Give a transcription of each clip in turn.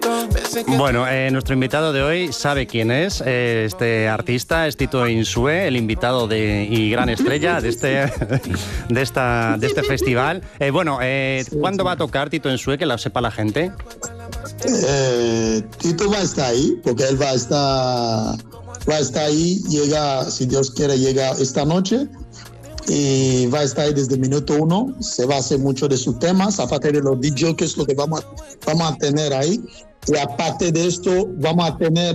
Bueno, nuestro invitado de hoy sabe quién es. Este artista es Tito Insue, el invitado y gran estrella de este festival. ¿Cuándo va a tocar Tito Insue? Que lo sepa la gente. Tito va a estar ahí, porque él va a estar ahí, llega, si Dios quiere, llega esta noche. Y va a estar ahí desde el minuto 1. Se va a hacer mucho de sus temas, aparte de los DJs, que es lo que vamos a tener ahí. Y aparte de esto, vamos a tener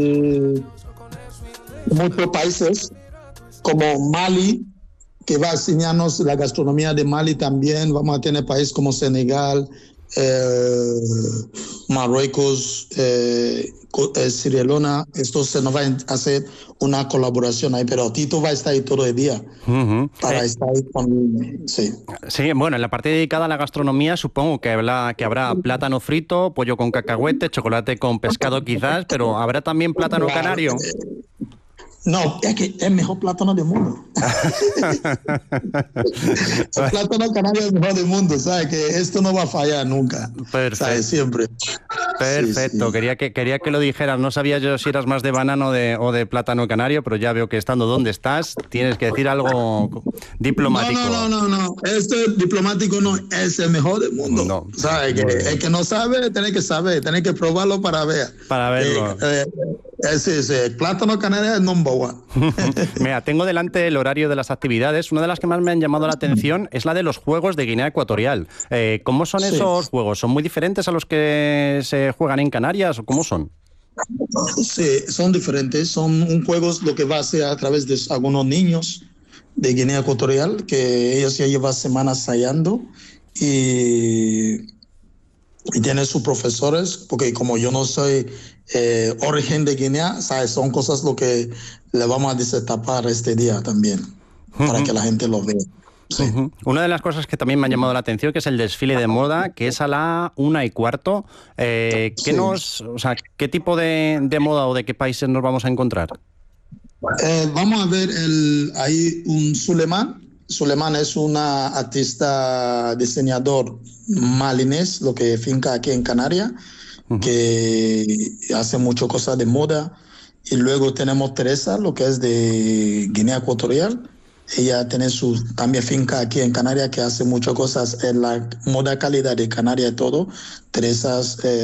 muchos países como Mali, que va a enseñarnos la gastronomía de Mali también. Vamos a tener países como Senegal, Marruecos, Sierra Leona. Esto se nos va a hacer una colaboración ahí, pero Tito va a estar ahí todo el día para estar ahí con... Sí, bueno, en la parte dedicada a la gastronomía supongo que habrá plátano frito, pollo con cacahuete, chocolate con pescado quizás, pero ¿habrá también plátano canario? No, es que es el mejor plátano del mundo. El plátano canario es el mejor del mundo, ¿sabes? Que esto no va a fallar nunca. Perfecto. ¿Sabes? Siempre. Perfecto. Sí. Quería que lo dijeras. No sabía yo si eras más de banano o de plátano canario, pero ya veo que estando donde estás tienes que decir algo diplomático. No. Esto diplomático no es el mejor del mundo. No. ¿Sabes? Que el que no sabe, tiene que saber, tiene que probarlo para ver. Para verlo. El plátano canario es number one. Mira, tengo delante el horario de las actividades. Una de las que más me han llamado la atención es la de los Juegos de Guinea Ecuatorial. ¿Cómo son esos juegos? ¿Son muy diferentes a los que se juegan en Canarias o cómo son? Sí, son diferentes. Son juegos lo que va a ser a través de algunos niños de Guinea Ecuatorial, que ellos ya llevan semanas ensayando y tienen sus profesores, porque como yo no soy origen de Guinea, ¿sabes? Son cosas lo que le vamos a destapar este día también, para que la gente lo vea. Sí. Una de las cosas que también me ha llamado la atención, que es el desfile de moda, que es a la 1:15. ¿Qué tipo de moda o de qué países nos vamos a encontrar? Vamos a ver ahí un Suleiman. Suleiman es una artista diseñador malinés, lo que finca aquí en Canarias, que hace muchas cosas de moda. Y luego tenemos Teresa, lo que es de Guinea Ecuatorial. Ella tiene su también finca aquí en Canarias, que hace muchas cosas en la moda calidad de Canarias y todo. Teresa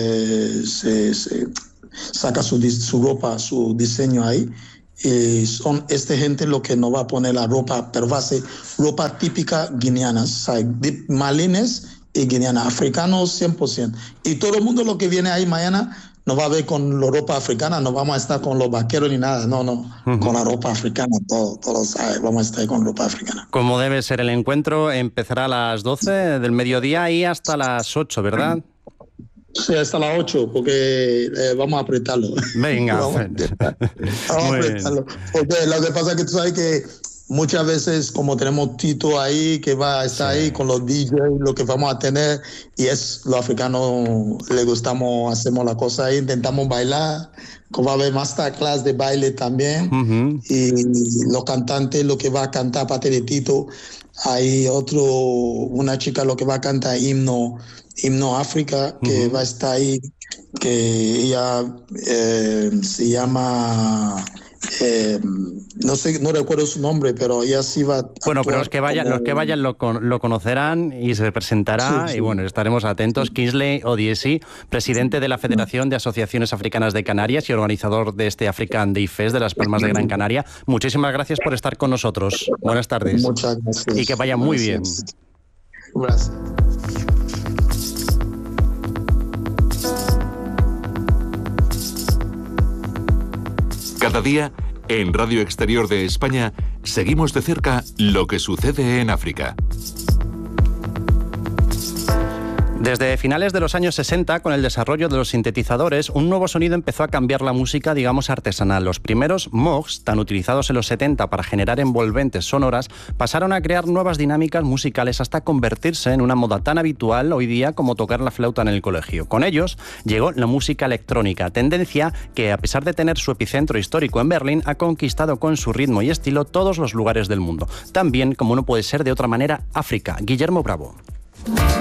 saca su ropa, su diseño ahí. Y son esta gente lo que nos va a poner la ropa, pero va a ser ropa típica guineana, ¿sabes? Malines y guineana, africanos 100%. Y todo el mundo lo que viene ahí mañana no va a ver con la ropa africana, no vamos a estar con los vaqueros ni nada, no, con la ropa africana, todos saben, vamos a estar con ropa africana. Como debe ser el encuentro, empezará a las 12 del mediodía y hasta las 8, ¿verdad? Sí, hasta las 8, porque vamos a apretarlo. Venga. Vamos a apretarlo. Porque lo que pasa es que tú sabes que muchas veces, como tenemos Tito ahí, que va a estar ahí con los DJs, lo que vamos a tener, y es los africanos, le gustamos, hacemos la cosa ahí, intentamos bailar, como va a haber masterclass de baile también, y los cantantes, lo que va a cantar, aparte de Tito, hay una chica lo que va a cantar himno África, que va a estar ahí, que ella se llama... no recuerdo su nombre, pero ella sí va a... Bueno, pero los que vayan lo conocerán y se presentará, sí. Y bueno, estaremos atentos. Kingsley Odiesi, presidente de la Federación de Asociaciones Africanas de Canarias y organizador de este African Day Fest de Las Palmas de Gran Canaria. Muchísimas gracias por estar con nosotros. Buenas tardes. Muchas gracias. Y que vaya muy bien. Gracias. Cada día, en Radio Exterior de España, seguimos de cerca lo que sucede en África. Desde finales de los años 60, con el desarrollo de los sintetizadores, un nuevo sonido empezó a cambiar la música, digamos, artesanal. Los primeros Moogs, tan utilizados en los 70 para generar envolventes sonoras, pasaron a crear nuevas dinámicas musicales hasta convertirse en una moda tan habitual hoy día como tocar la flauta en el colegio. Con ellos llegó la música electrónica, tendencia que, a pesar de tener su epicentro histórico en Berlín, ha conquistado con su ritmo y estilo todos los lugares del mundo. También, como no puede ser de otra manera, África. Guillermo Bravo.